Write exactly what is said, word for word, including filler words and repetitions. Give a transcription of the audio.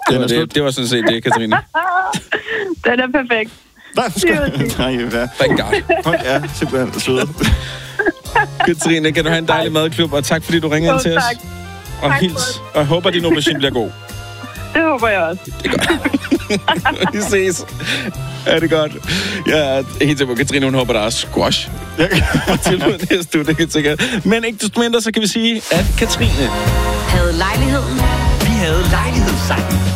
Den er det, det var sådan set det, Katrine. Den er perfekt. Nej, nej, hvad? Thank God. Folk er simpelthen søde. Katrine, kan du have en dejlig madklub, og tak fordi du ringede Jo, ind til os. tak. Og Tak hils. Og jeg håber, din aubergine bliver god. Det håber jeg også. Det er godt. Vi ses. Ja, det er godt. Ja, helt til, Katrine, hun håber, der er squash. Ja. Tilbud næste uge, det kan sikkert. Men ikke desto mindre, så kan vi sige, at Katrine Havde lejligheden. Vi havde lejlighedssangen.